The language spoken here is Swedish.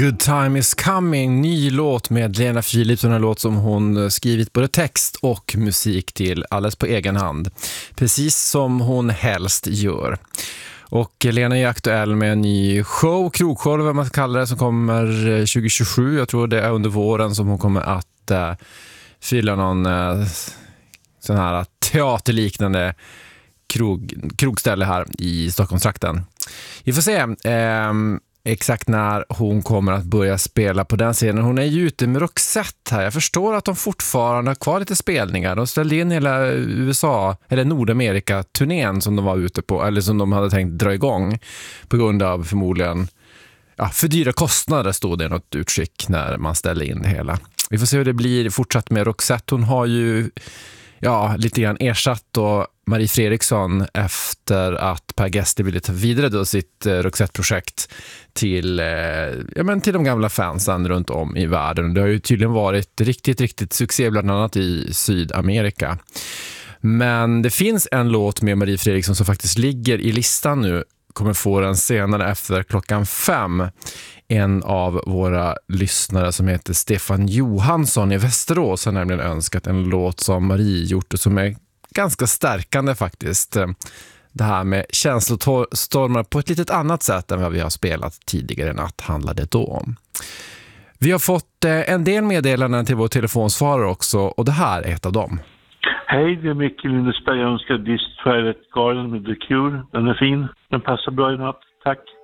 Good Time Is Coming, ny låt med Lena Philipsson, en låt som hon skrivit både text och musik till alldeles på egen hand. Precis som hon helst gör. Och Lena är aktuell med en ny show, krogshow vad man kallar det, som kommer 2027. Jag tror det är under våren som hon kommer att fylla någon sån här teaterliknande krogställe här i Stockholmstrakten. Vi får se exakt när hon kommer att börja spela på den scenen. Hon är ju ute med Roxette här. Jag förstår att de fortfarande har kvar lite spelningar. De ställde in hela USA, eller Nordamerika-turnén som de var ute på, eller som de hade tänkt dra igång på grund av förmodligen för dyra kostnader, stod det något utskick när man ställde in det hela. Vi får se hur det blir fortsatt med Roxette. Hon har ju lite grann ersatt då Marie Fredriksson efter att Per Gessle ville ta vidare då sitt Roxette-projekt till de gamla fansen runt om i världen. Det har ju tydligen varit riktigt succé bland annat i Sydamerika. Men det finns en låt med Marie Fredriksson som faktiskt ligger i listan nu. Kommer få den senare efter 5:00. En av våra lyssnare som heter Stefan Johansson i Västerås har nämligen önskat en låt som Marie gjort och som är ganska stärkande faktiskt. Det här med känslostormar på ett litet annat sätt än vad vi har spelat tidigare natt handlade då om. Vi har fått en del meddelanden till vår telefonsvarare också, och det här är ett av dem. Hej, det är Micke Lindesberg. Jag önskar This Twilight Garden med The Cure. Den är fin. Den passar bra i natt. Tack.